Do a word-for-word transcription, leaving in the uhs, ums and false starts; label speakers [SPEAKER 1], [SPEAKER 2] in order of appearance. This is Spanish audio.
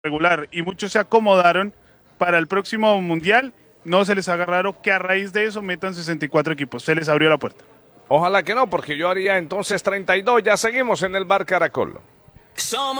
[SPEAKER 1] regular y muchos se acomodaron para el próximo mundial, no se les haga raro que a raíz de eso metan sesenta y cuatro equipos. Se les abrió la puerta.
[SPEAKER 2] Ojalá que no, porque yo haría entonces treinta y dos. Ya seguimos en el Bar Caracol.
[SPEAKER 3] Somos